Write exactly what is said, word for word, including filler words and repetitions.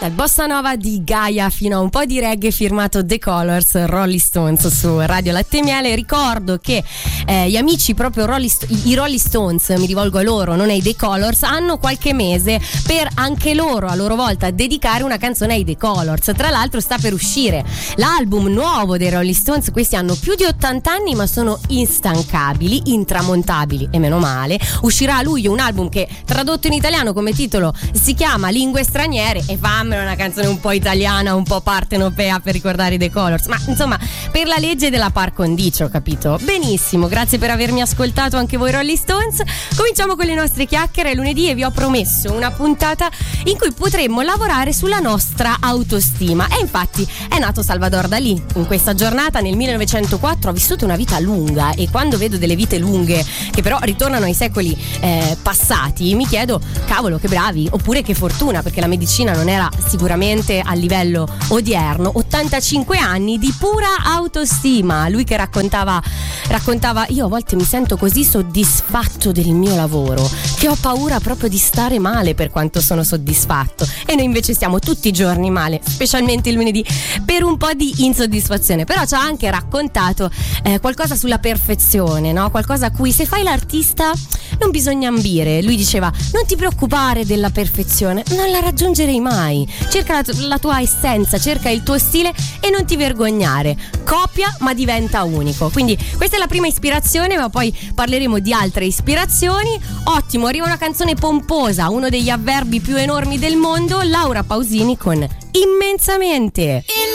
il bossa nova di Gaia fino a un po' di reggae firmato The Colors, Rolling Stones su Radio Latte e Miele. Ricordo che eh, gli amici proprio Rolling Sto- i Rolling Stones, mi rivolgo a loro, non ai The Colors, hanno qualche mese per anche loro a loro volta dedicare una canzone ai The Colors. Tra l'altro sta per uscire l'album nuovo dei Rolling Stones. Questi hanno più di ottanta anni ma sono instancabili, intramontabili e meno male. Uscirà a luglio un album che tradotto in italiano come titolo si chiama Lingue straniere, e fammela una canzone un po' italiana, un po' partenopea per ricordare i The Colors, ma insomma per la legge della par condicio, capito? Benissimo, grazie per avermi ascoltato anche voi Rolling Stones. Cominciamo con le nostre chiacchiere. Lunedì e vi ho promesso una puntata in cui potremmo lavorare sulla nostra autostima, e infatti è nato Salvador Dalì. In questa giornata nel millenovecentoquattro ha vissuto una vita lunga, e quando vedo delle vite lunghe che però ritornano ai secoli eh, passati mi chiedo, cavolo, che bravi, oppure che fortuna, perché la medicina non era sicuramente a livello odierno. ottantacinque anni di pura autostima, lui che raccontava raccontava io a volte mi sento così soddisfatto del mio lavoro che ho paura proprio di stare male per quanto sono soddisfatto, e noi invece stiamo tutti i giorni male, specialmente il lunedì, per un po' di insoddisfazione. Però ci ha anche raccontato eh, qualcosa sulla perfezione, no? Qualcosa a cui se fai l'artista non bisogna ambire. Lui diceva: non ti preoccupare della perfezione, non la raggiungerei mai, cerca la, tu- la tua essenza, cerca il tuo stile e non ti vergognare, copia ma diventa unico. Quindi questa è la prima ispirazione, ma poi parleremo di altre ispirazioni. Ottimo, arriva una canzone pomposa, uno degli avverbi più enormi del mondo, Laura Pausini con Immensamente.